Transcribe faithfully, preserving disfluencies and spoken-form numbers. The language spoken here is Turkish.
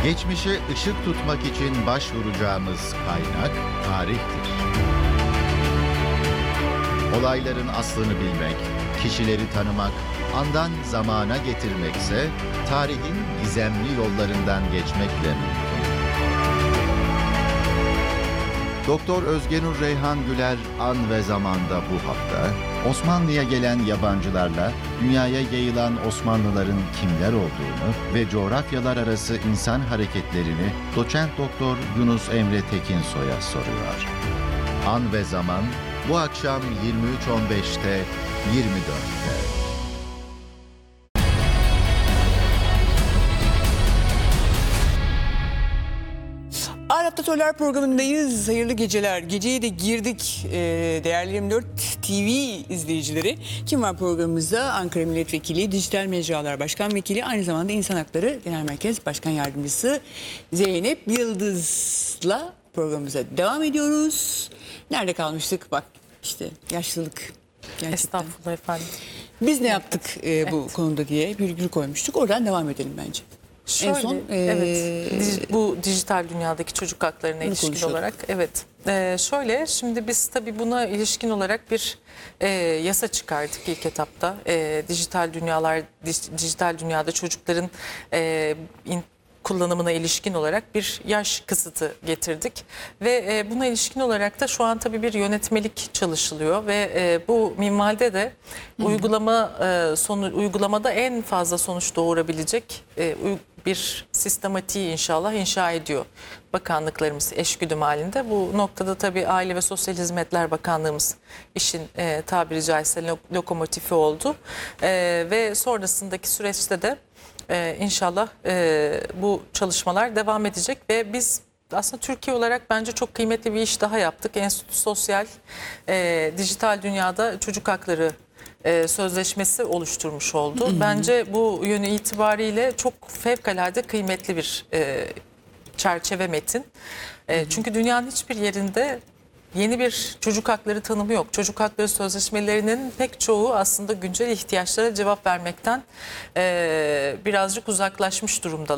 Geçmişe ışık tutmak için başvuracağımız kaynak tarihtir. Olayların aslını bilmek, kişileri tanımak, andan zamana getirmekse tarihin gizemli yollarından geçmekle mümkün. Doktor Özgenur Reyhan Güler An ve Zaman'da bu hafta Osmanlı'ya gelen yabancılarla dünyaya yayılan Osmanlıların kimler olduğunu ve coğrafyalar arası insan hareketlerini Doçent Doktor Yunus Emre Tekinsoy'a soruyor. An ve Zaman bu akşam yirmi üç on beşte yirmi dörtte. Adaptatörler programındayız. Hayırlı geceler. Geceye de girdik. Ee, değerli yirmi dört T V izleyicileri. Kim var programımızda? Ankara Milletvekili, Dijital Mecralar Başkan Vekili, aynı zamanda İnsan Hakları Genel Merkez Başkan Yardımcısı Zeynep Yıldız'la programımıza devam ediyoruz. Nerede kalmıştık? Bak işte yaşlılık. Gerçekten. Estağfurullah efendim. Biz ne yaptık e, bu Evet. konuda diye bir virgül koymuştuk. Oradan devam edelim bence. Şöyle, en son e, evet, dij- bu dijital dünyadaki çocuk haklarına ilişkin konuşuyorduk. olarak, evet. Ee, şöyle, şimdi biz tabii buna ilişkin olarak bir e, yasa çıkardık ilk etapta. E, dijital dünyalar, dij- dijital dünyada çocukların e, in- kullanımına ilişkin olarak bir yaş kısıtı getirdik ve e, buna ilişkin olarak da şu an tabii bir yönetmelik çalışılıyor ve e, bu minvalde de uygulama e, sonu uygulamada en fazla sonuç doğurabilecek e, uy- bir sistematiği inşallah inşa ediyor bakanlıklarımız eşgüdüm halinde. Bu noktada tabii Aile ve Sosyal Hizmetler Bakanlığımız işin e, tabiri caizse lo- lokomotifi oldu E, ve sonrasındaki süreçte de Ee, inşallah e, bu çalışmalar devam edecek ve biz aslında Türkiye olarak bence çok kıymetli bir iş daha yaptık. Enstitü Sosyal e, Dijital Dünyada Çocuk Hakları e, Sözleşmesi oluşturmuş oldu. Bence bu yönü itibariyle çok fevkalade kıymetli bir e, çerçeve metin. E, çünkü dünyanın hiçbir yerinde yeni bir çocuk hakları tanımı yok. Çocuk hakları sözleşmelerinin pek çoğu aslında güncel ihtiyaçlara cevap vermekten e, birazcık uzaklaşmış durumda.